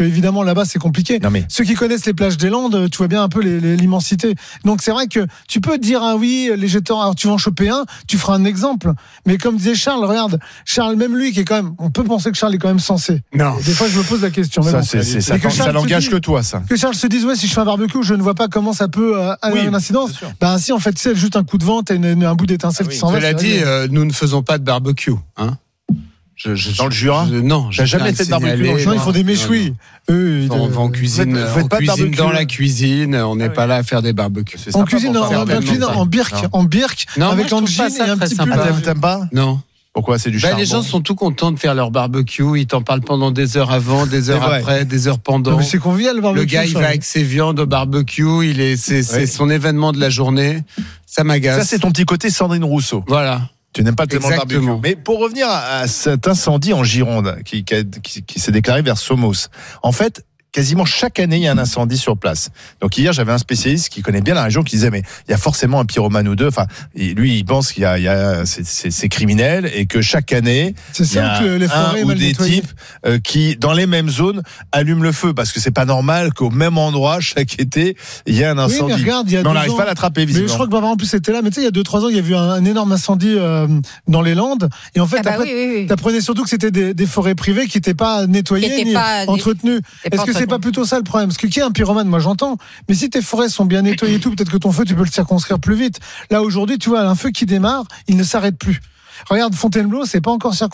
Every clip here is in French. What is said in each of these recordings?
que évidemment là-bas c'est compliqué. Ceux qui connaissent les plages des Landes, tu vois bien un peu l'immensité. Donc c'est vrai que tu peux dire oui, les jeteurs, alors tu vas en choper un, tu feras un exemple. Mais comme disait Charles, regarde, Charles, même lui qui est quand même, on peut penser que Charles est quand même sensé. Non. Des fois je me pose la question. Ça, ça n'engage que toi, ça. Que Charles se dise si je fais un barbecue, je ne vois pas comment ça peut avoir une incidence. Si en fait c'est juste un coup de vent, t'as un bout d'étincelle qui s'en va. Cela dit, nous ne faisons pas de barbecue, hein. Dans le Jura, non, j'ai jamais fait de barbecue. Non, ils font des méchouilles. Eux, on va en cuisine, dans la cuisine. On n'est pas là à faire des barbecues. On cuisine en birk, avec l'angine et un petit peu. T'aimes pas ? Non. Pourquoi ? C'est du charbon. Les gens sont tout contents de faire leur barbecue. Ils t'en parlent pendant des heures avant, des heures après, des heures pendant. Mais c'est convivial le barbecue. Le gars, il va avec ses viandes au barbecue. C'est son événement de la journée. Ça m'agace. Ça, c'est ton petit côté Sandrine Rousseau. Voilà. Tu n'aimes pas tellement le barbecue. Mais pour revenir à cet incendie en Gironde qui s'est déclaré vers Somos, en fait, quasiment chaque année, il y a un incendie sur place. Donc hier, j'avais un spécialiste qui connaît bien la région qui disait mais il y a forcément un pyromane ou deux. Enfin, lui, il pense qu'il y a c'est criminel et que chaque année, c'est ça que les forêts un ou des types qui dans les mêmes zones allument le feu parce que c'est pas normal qu'au même endroit chaque été il y ait un incendie. Oui, mais regarde, on n'arrive pas à l'attraper visiblement. Mais je crois que en plus c'était là. Mais tu sais, il y a 2-3 ans, il y a eu un énorme incendie dans les Landes et en fait, t'apprenais surtout que c'était des forêts privées qui n'étaient pas nettoyées ni entretenues. Est-ce que c'est pas plutôt ça le problème? Parce que qui est un pyromane, moi j'entends, mais si tes forêts sont bien nettoyées et tout, peut-être que ton feu tu peux le circonscrire plus vite. Là aujourd'hui, tu vois, un feu qui démarre, il ne s'arrête plus. Regarde, Fontainebleau, c'est pas encore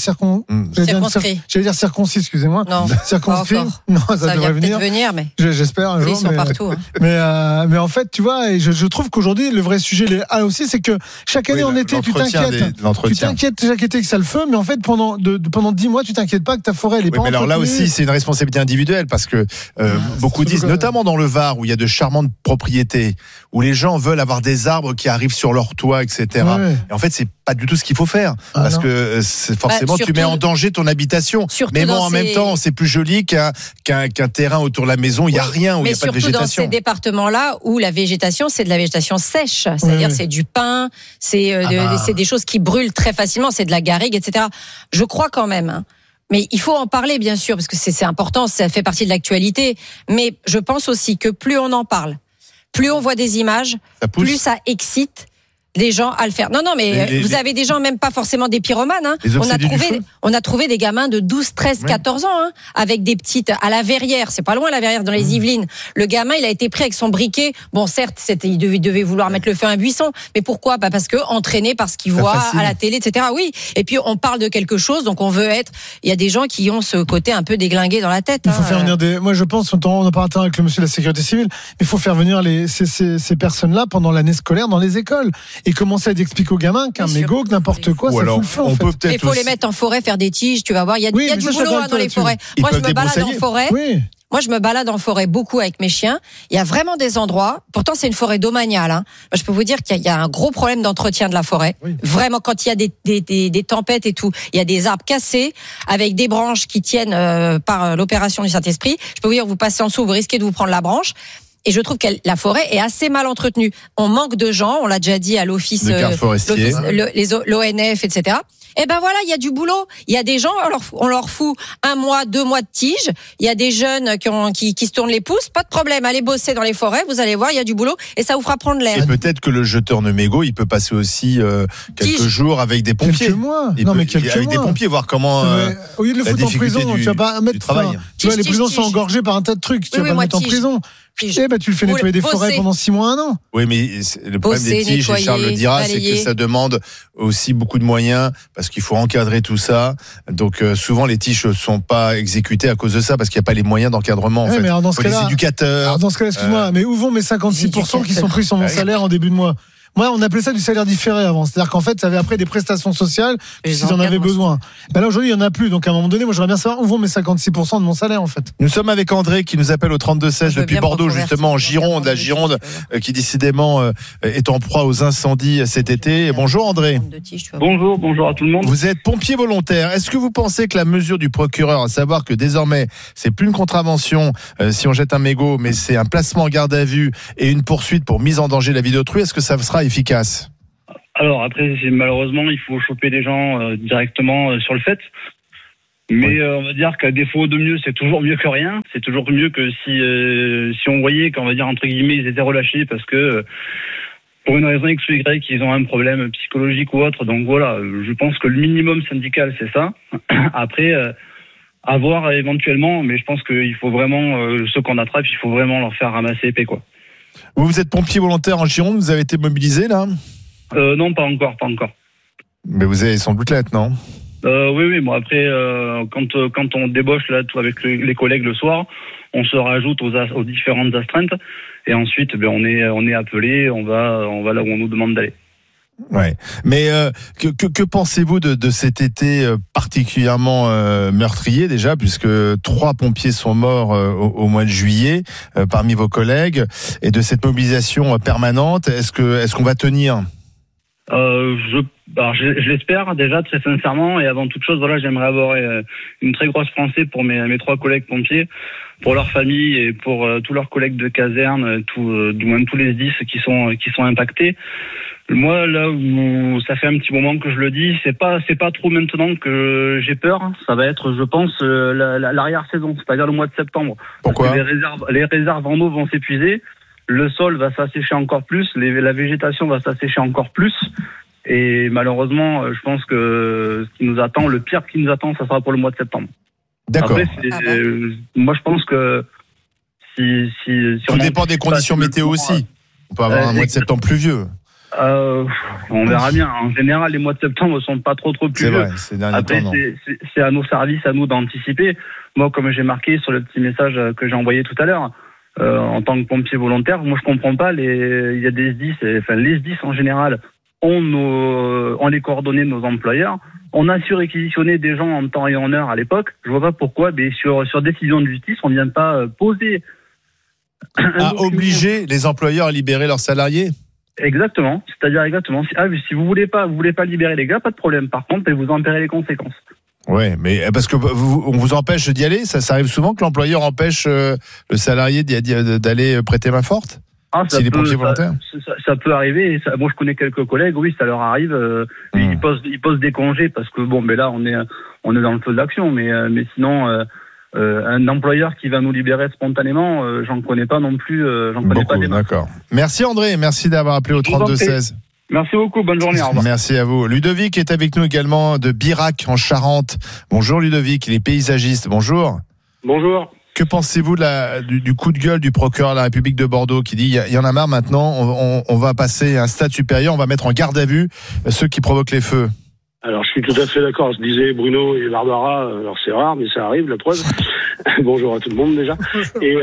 circonscrit. J'allais dire circoncis, excusez-moi. Non, circonscrit. Non, ça devrait venir. Mais j'espère un jour. Ils sont partout. Hein. Mais en fait, tu vois, et je trouve qu'aujourd'hui, le vrai sujet là aussi, c'est que chaque année en été, tu t'inquiètes chaque été que ça le feu, mais en fait, pendant 10 mois, tu t'inquiètes pas que ta forêt, elle est pas entretenue. Mais alors là aussi, c'est une responsabilité individuelle parce que beaucoup disent, notamment dans le Var, où il y a de charmantes propriétés, où les gens veulent avoir des arbres qui arrivent sur leur toit, etc. Ouais. Et en fait, c'est pas du tout ce qu'il faut faire parce que forcément tu mets en danger ton habitation. Mais bon, en même temps, c'est plus joli qu'un terrain autour de la maison. Il y a rien où il y a pas de végétation. Mais surtout dans ces départements-là où la végétation, c'est de la végétation sèche, c'est-à-dire c'est du pin, c'est des choses qui brûlent très facilement, c'est de la garrigue, etc. Je crois quand même. Hein. Mais il faut en parler, bien sûr, parce que c'est important, ça fait partie de l'actualité. Mais je pense aussi que plus on en parle, plus on voit des images, plus ça excite les gens à le faire. Non, mais vous avez des gens, même pas forcément des pyromanes. Hein. On a trouvé des gamins de 12, 13, 14 ans, hein, avec des petites à la Verrière. C'est pas loin, la Verrière, dans les Yvelines. Le gamin, il a été pris avec son briquet. Bon, certes, il devait vouloir mettre le feu à un buisson. Mais pourquoi? Parce que entraîné par ce qu'il voit à la télé, etc. Oui. Et puis, on parle de quelque chose, donc on veut être. Il y a des gens qui ont ce côté un peu déglingué dans la tête. Il faut faire venir moi, je pense, on en parle avec le monsieur de la sécurité civile, mais il faut faire venir ces personnes-là pendant l'année scolaire dans les écoles. Et commencer à expliquer aux gamins qu'un mégot, n'importe quoi, ça fout le feu. Il faut les mettre en forêt, faire des tiges, tu vas voir. Il y a du boulot dans les forêts. Moi, je me balade en forêt. Moi, je me balade en forêt beaucoup avec mes chiens. Il y a vraiment des endroits. Pourtant, c'est une forêt domaniale. Hein. Moi, je peux vous dire qu'il y a un gros problème d'entretien de la forêt. Oui. Vraiment, quand il y a des tempêtes et tout, il y a des arbres cassés avec des branches qui tiennent par l'opération du Saint-Esprit. Je peux vous dire, vous passez en dessous, vous risquez de vous prendre la branche. Et je trouve que la forêt est assez mal entretenue. On manque de gens, on l'a déjà dit à l'office, l'ONF, etc. Et ben voilà, il y a du boulot. Il y a des gens, on leur fout 1 mois, 2 mois de tige. Il y a des jeunes qui se tournent les pouces. Pas de problème, allez bosser dans les forêts. Vous allez voir, il y a du boulot et ça vous fera prendre l'air. Et peut-être que le jeteur de mégots, il peut passer aussi quelques jours avec des pompiers. Quelques mois. Avec des pompiers, voir comment. Au lieu de le foutre en prison, tu vas pas mettre. Tu vois, les prisons sont engorgées par un tas de trucs. Tu vas pas le mettre en prison. Tu le fais nettoyer des forêts pendant 6 mois, 1 an. Oui, mais le problème des tiges, et Charles le dira, c'est que ça demande aussi beaucoup de moyens parce qu'il faut encadrer tout ça. Donc souvent les tiges ne sont pas exécutées à cause de ça parce qu'il n'y a pas les moyens d'encadrement. En fait. Mais dans ce cas-là, les éducateurs. Dans ce cas-là, excuse-moi, mais où vont mes 56% qui sont pris sur mon salaire en début de mois? Moi, on appelait ça du salaire différé avant. C'est-à-dire qu'en fait, ça avait après des prestations sociales s'ils en avaient besoin. Ben là, aujourd'hui, il n'y en a plus. Donc, à un moment donné, moi, j'aimerais bien savoir où vont mes 56% de mon salaire, en fait. Nous sommes avec André qui nous appelle au 32-16 depuis Bordeaux, justement, en Gironde. La Gironde qui, décidément, est en proie aux incendies cet été. Bonjour, André. Bonjour à tout le monde. Vous êtes pompier volontaire. Est-ce que vous pensez que la mesure du procureur, à savoir que désormais, c'est plus une contravention si on jette un mégot, mais c'est un placement en garde à vue et une poursuite pour mise en danger de la vie d'autrui, est-ce que ça sera efficace? Alors après, malheureusement, il faut choper les gens directement sur le fait. Mais on va dire qu'à défaut de mieux, c'est toujours mieux que rien. C'est toujours mieux que si on voyait qu'on va dire entre guillemets ils étaient relâchés parce que pour une raison X ou Y, ils ont un problème psychologique ou autre. Donc voilà, je pense que le minimum syndical, c'est ça. Après, à voir éventuellement, mais je pense qu'il faut vraiment, ceux qu'on attrape, il faut vraiment leur faire ramasser épée, quoi. Vous êtes pompier volontaire en Gironde, vous avez été mobilisé là ? Non, pas encore. Mais vous avez sans doute l'être, non ? Oui. Bon, après, quand on débauche là, tout avec les collègues le soir, on se rajoute aux différentes astreintes et ensuite, on est appelé, on va là où on nous demande d'aller. Ouais. Mais que pensez-vous de cet été particulièrement meurtrier déjà, puisque 3 pompiers sont morts au mois de juillet parmi vos collègues, et de cette mobilisation permanente, est-ce qu'on va tenir ? Je l'espère déjà très sincèrement, et avant toute chose, voilà, j'aimerais avoir une très grosse pensée pour mes 3 collègues pompiers, pour leurs familles et pour tous leurs collègues de caserne, du moins tous les SDIS qui sont impactés. Moi, là où ça fait un petit moment que je le dis, c'est pas trop maintenant que j'ai peur. Ça va être, je pense, l'arrière-saison, c'est-à-dire le mois de septembre. Pourquoi ? Parce que les réserves en eau vont s'épuiser, le sol va s'assécher encore plus, la végétation va s'assécher encore plus. Et malheureusement, je pense que ce qui nous attend, le pire qui nous attend, ça sera pour le mois de septembre. D'accord. Après, moi, je pense que si tout dépend des conditions météo aussi. On peut avoir un mois de septembre pluvieux. On verra bien. En général, les mois de septembre ne sont pas trop pluvieux. C'est vrai, ces derniers Après, temps, c'est à nos services, à nous d'anticiper. Moi, comme j'ai marqué sur le petit message que j'ai envoyé tout à l'heure, en tant que pompier volontaire, moi, je comprends pas. Il y a des SDIS, les SDIS en général ont les coordonnées de nos employeurs. On a su réquisitionner des gens en temps et en heure à l'époque. Je vois pas pourquoi, mais sur décision de justice, on vient pas poser. Obliger les employeurs à libérer leurs salariés ? Exactement. C'est-à-dire exactement. Si vous voulez pas libérer les gars, pas de problème. Par contre, vous en paierez les conséquences. Ouais, mais parce que on vous empêche d'y aller, ça arrive souvent que l'employeur empêche le salarié d'aller prêter main forte. S'il est pompier volontaire. Ça peut arriver. Moi, je connais quelques collègues. Oui, ça leur arrive. Ils posent des congés parce que mais là, on est dans le feu de l'action. Mais sinon, un employeur qui va nous libérer spontanément, j'en connais pas non plus. Pas des masses. D'accord. Merci André. Merci d'avoir appelé au 32-16. Merci beaucoup. Bonne journée. Au revoir. Merci à vous. Ludovic est avec nous également de Birac en Charente. Bonjour Ludovic. Il est paysagiste. Bonjour. Bonjour. Que pensez-vous du coup de gueule du procureur de la République de Bordeaux qui dit il y en a marre maintenant, on va passer à un stade supérieur, on va mettre en garde à vue ceux qui provoquent les feux? Alors, je suis tout à fait d'accord. Je disais Bruno et Barbara, alors c'est rare, mais ça arrive, la preuve. Bonjour à tout le monde, déjà. Et,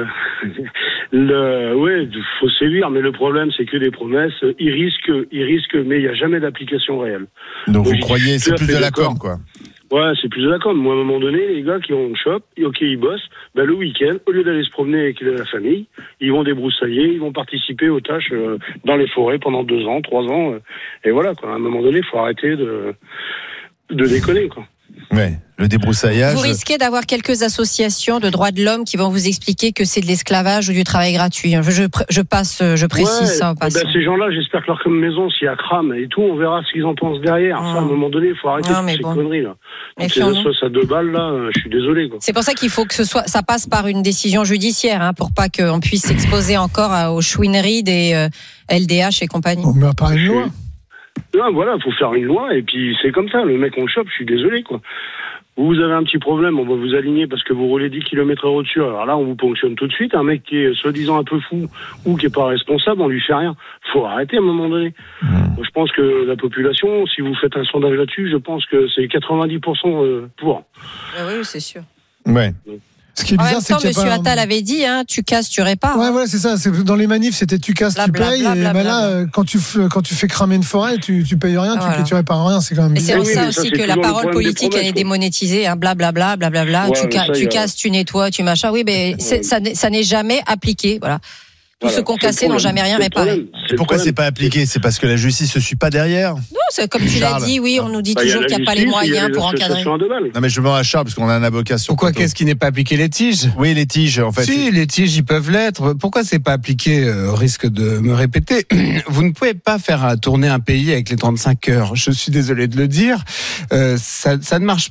faut sévir, mais le problème, c'est que les promesses, ils risquent, mais il n'y a jamais d'application réelle. Donc vous croyez, c'est plus de la com, quoi. Ouais, c'est plus de la com. Moi, à un moment donné, les gars qui ont un shop, ok, ils bossent, le week-end, au lieu d'aller se promener avec la famille, ils vont débroussailler, ils vont participer aux tâches dans les forêts pendant 2 ans, 3 ans, et voilà, quoi. À un moment donné, il faut arrêter de déconner, quoi. Ouais, le débroussaillage. Vous risquez d'avoir quelques associations de droits de l'homme qui vont vous expliquer que c'est de l'esclavage ou du travail gratuit. Je précise ça en passant. Ces gens-là, j'espère que leur maison, s'il y a crame et tout, on verra ce qu'ils en pensent derrière. Ça, à un moment donné, il faut arrêter ces conneries, là. Ces assos à 2 balles, là, je suis désolé, quoi. C'est pour ça qu'il faut que ça passe par une décision judiciaire, pour pas qu'on puisse s'exposer encore aux chouineries des LDH et compagnie. On met par une loi. Non, voilà, faut faire une loi et puis c'est comme ça. Le mec on le chope, je suis désolé, quoi. Vous avez un petit problème, on va vous aligner parce que vous roulez 10 km/h au-dessus. Alors là, on vous ponctionne tout de suite. Un mec qui est soi-disant un peu fou ou qui est pas responsable, on lui fait rien. Faut arrêter à un moment donné. Je pense que la population, si vous faites un sondage là-dessus, je pense que c'est 90% pour. Ah oui, c'est sûr. Ouais. Ce qui est bizarre, c'est que Monsieur Attal avait dit, tu casses, tu répares. Ouais, c'est ça. Dans les manifs, c'était tu casses, tu payes. Là, quand tu fais cramer une forêt, tu payes rien, tu répares rien. C'est quand même bizarre. Et c'est pour ça aussi que la parole politique, elle est démonétisée. Blablabla. Tu casses, tu nettoies, tu machin. Oui, mais ça n'est jamais appliqué. Voilà. Tous ceux qui ont cassé n'ont jamais rien réparé. Pourquoi c'est pas appliqué? C'est parce que la justice ne suit pas derrière? Non, c'est comme tu l'as dit, oui, on nous dit toujours qu'il n'y a pas les moyens pour encadrer. Non, mais je me rends à Charles parce qu'on a un avocat sur. Pourquoi qu'est-ce qui n'est pas appliqué? Les tiges? Oui, les tiges, en fait. Si, les tiges, ils peuvent l'être. Pourquoi c'est pas appliqué? Au risque de me répéter, vous ne pouvez pas faire tourner un pays avec les 35 heures. Je suis désolé de le dire. Ça ne marche pas.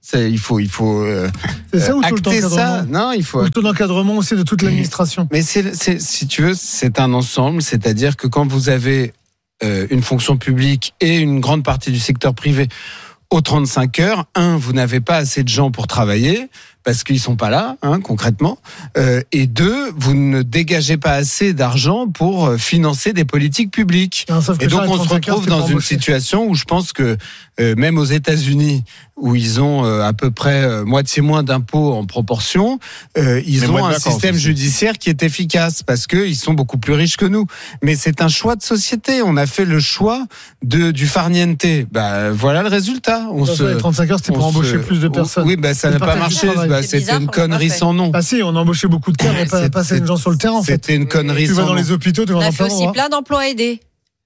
Il faut c'est ça ou acter ça. Non, il faut le taux d'encadrement aussi de toute l'administration. Mais si tu veux, c'est un ensemble. C'est-à-dire que quand vous avez une fonction publique et une grande partie du secteur privé aux 35 heures, vous n'avez pas assez de gens pour travailler parce qu'ils sont pas là, concrètement. Et 2, vous ne dégagez pas assez d'argent pour financer des politiques publiques. Et donc on se retrouve dans une situation où je pense que même aux États-Unis, où ils ont à peu près moitié moins d'impôts en proportion, ils ont un système judiciaire qui est efficace parce que ils sont beaucoup plus riches que nous. Mais c'est un choix de société. On a fait le choix du farniente. Voilà le résultat. Les 35 heures, c'était pour embaucher plus de personnes. Oui, ça n'a pas marché. C'était une connerie sans nom. Si, on a embauché beaucoup de cadres, mais pas assez de gens sur le terrain. C'était une connerie sans nom. Tu vas dans les hôpitaux, tu vas en plein. On a fait aussi plein d'emplois aidés.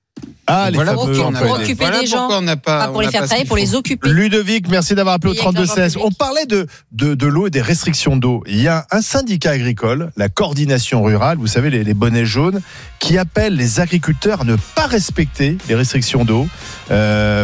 Pour occuper des gens, pas pour les faire travailler, pour les occuper. Ludovic, merci d'avoir appelé au 32-16. On parlait de l'eau et des restrictions d'eau. Il y a un syndicat agricole, la coordination rurale, vous savez, les bonnets jaunes, qui appelle les agriculteurs à ne pas respecter les restrictions d'eau. Pourquoi ?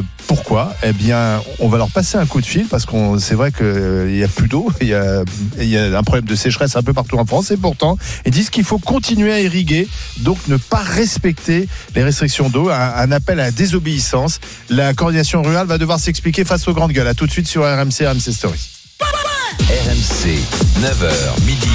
Eh bien, on va leur passer un coup de fil parce qu'on c'est vrai qu'il y a plus d'eau, il y a un problème de sécheresse un peu partout en France et pourtant, ils disent qu'il faut continuer à irriguer, donc ne pas respecter les restrictions d'eau, un appel à la désobéissance. La coordination rurale va devoir s'expliquer face aux grandes gueules. À tout de suite sur RMC Story. RMC, 9h midi,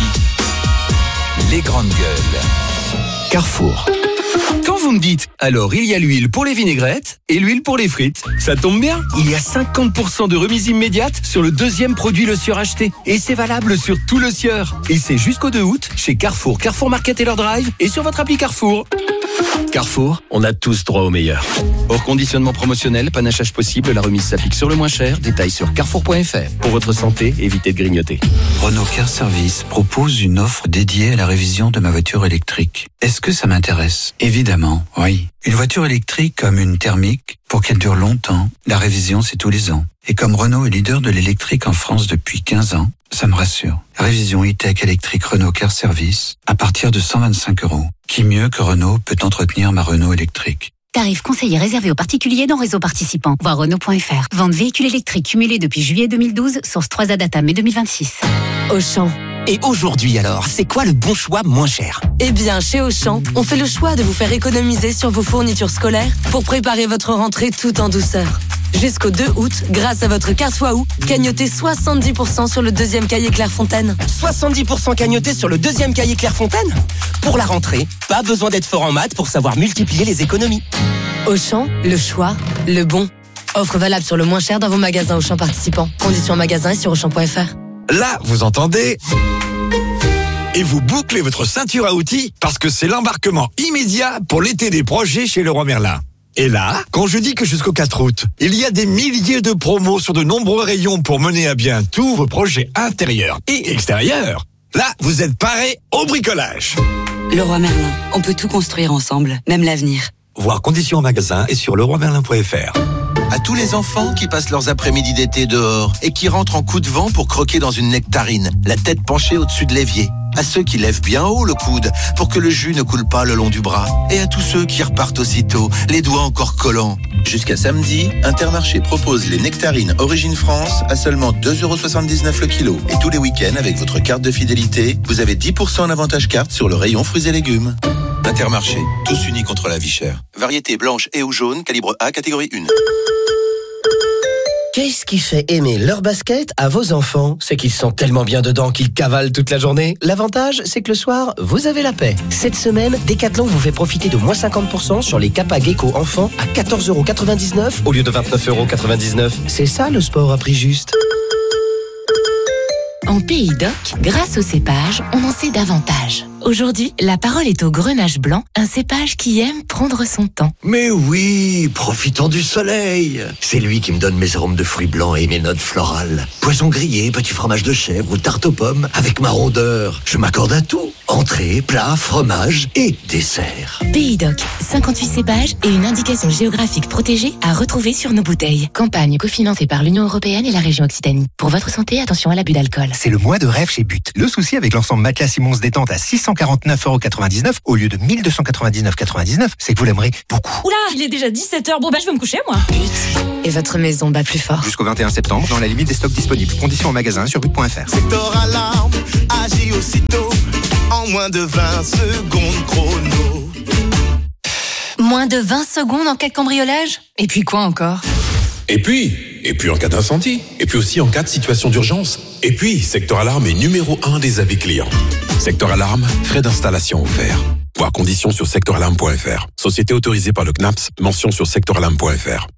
les grandes gueules. Carrefour. Quand vous me dites, alors il y a l'huile pour les vinaigrettes et l'huile pour les frites, ça tombe bien. Il y a 50% de remise immédiate sur le deuxième produit Le Sieur acheté. Et c'est valable sur tout Le Sieur. Et c'est jusqu'au 2 août chez Carrefour, Carrefour Market et leur drive et sur votre appli Carrefour. Carrefour, on a tous droit au meilleur. Hors conditionnement promotionnel, panachage possible, la remise s'applique sur le moins cher. Détails sur carrefour.fr. Pour votre santé, évitez de grignoter. Renault Car Service propose une offre dédiée à la révision de ma voiture électrique. Est-ce que ça m'intéresse ? Évidemment, oui. Une voiture électrique comme une thermique, pour qu'elle dure longtemps, la révision c'est tous les ans. Et comme Renault est leader de l'électrique en France depuis 15 ans, ça me rassure. Révision e-tech électrique Renault Car Service à partir de 125 €. Qui mieux que Renault peut entretenir ma Renault électrique ? Tarif conseillé réservé aux particuliers dans réseau participant. Voir Renault.fr. Vente véhicules électriques cumulés depuis juillet 2012, source 3 à data mai 2026. Auchan. Et aujourd'hui alors, c'est quoi le bon choix moins cher ? Eh bien, chez Auchan, on fait le choix de vous faire économiser sur vos fournitures scolaires pour préparer votre rentrée tout en douceur. Jusqu'au 2 août, grâce à votre carte Waouh, cagnotez 70% sur le deuxième cahier Clairefontaine. 70% cagnoté sur le deuxième cahier Clairefontaine ? Pour la rentrée, pas besoin d'être fort en maths pour savoir multiplier les économies. Auchan, le choix, le bon. Offre valable sur le moins cher dans vos magasins Auchan participants. Conditions en magasin et sur Auchan.fr. Là, vous entendez ? Et vous bouclez votre ceinture à outils parce que c'est l'embarquement immédiat pour l'été des projets chez Leroy Merlin. Et là, quand je dis que jusqu'au 4 août, il y a des milliers de promos sur de nombreux rayons pour mener à bien tous vos projets intérieurs et extérieurs, là, vous êtes parés au bricolage. Leroy Merlin, on peut tout construire ensemble, même l'avenir. Voir conditions en magasin et sur leroymerlin.fr. À tous les enfants qui passent leurs après-midi d'été dehors et qui rentrent en coup de vent pour croquer dans une nectarine, la tête penchée au-dessus de l'évier. À ceux qui lèvent bien haut le coude pour que le jus ne coule pas le long du bras. Et à tous ceux qui repartent aussitôt, les doigts encore collants. Jusqu'à samedi, Intermarché propose les nectarines Origine France à seulement 2,79 € le kilo. Et tous les week-ends, avec votre carte de fidélité, vous avez 10% en avantage carte sur le rayon fruits et légumes. Intermarché, tous unis contre la vie chère. Variété blanche et ou jaune, calibre A, catégorie 1. Qu'est-ce qui fait aimer leur basket à vos enfants ? C'est qu'ils sont tellement bien dedans qu'ils cavalent toute la journée. L'avantage, c'est que le soir, vous avez la paix. Cette semaine, Decathlon vous fait profiter de moins 50% sur les Kappa Gecko enfants à 14,99 € au lieu de 29,99 €. C'est ça le sport à prix juste. En Pays d'Oc, grâce au cépage, on en sait davantage. Aujourd'hui, la parole est au Grenache blanc, un cépage qui aime prendre son temps. Mais oui, profitons du soleil. C'est lui qui me donne mes arômes de fruits blancs et mes notes florales. Poisson grillé, petit fromage de chèvre ou tarte aux pommes, avec ma rondeur. Je m'accorde à tout. Entrée, plat, fromage et dessert. Pays Doc, 58 cépages et une indication géographique protégée à retrouver sur nos bouteilles. Campagne cofinancée par l'Union européenne et la région Occitanie. Pour votre santé, attention à l'abus d'alcool. C'est le mois de rêve chez But. Le souci avec l'ensemble Matelas Simons détente à 649,99€ au lieu de 1299,99€, c'est que vous l'aimerez beaucoup. Oula, il est déjà 17h. Bon, je vais me coucher, moi. But. Et votre maison bat plus fort. Jusqu'au 21 septembre, dans la limite des stocks disponibles. Conditions en magasin sur but.fr. Secteur Alarme agit aussitôt en moins de 20 secondes chrono. Moins de 20 secondes en cas de cambriolage ? Et puis quoi encore ? Et puis en cas d'incendie. Et puis aussi en cas de situation d'urgence. Et puis, Secteur Alarme est numéro 1 des avis clients. Secteur Alarme, frais d'installation offerts. Voir conditions sur secteuralarme.fr. Société autorisée par le CNAPS, mention sur secteuralarme.fr.